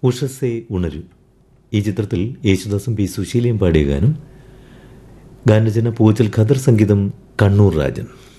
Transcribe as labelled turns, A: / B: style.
A: ഉഷസേ ഉണരൂ. ഈ ചിത്രത്തിൽ യേശുദാസും പി സുശീലയും പാടിയ ഗാനം. ഗാനരചന പൂച്ചൽ ഖദർ, സംഗീതം കണ്ണൂർ രാജൻ.